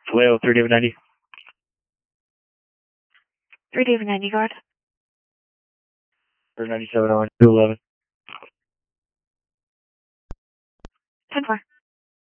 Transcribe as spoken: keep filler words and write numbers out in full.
Vallejo, three David ninety. three David ninety, guard. ninety-seven oh one, two eleven. ten four.